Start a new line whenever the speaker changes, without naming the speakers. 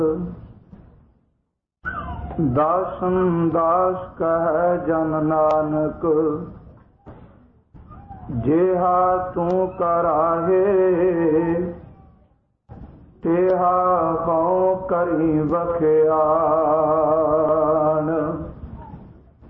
दासन दास कह जन नानक, जेहा तू कराहे तेहा कौ करी बख्यान।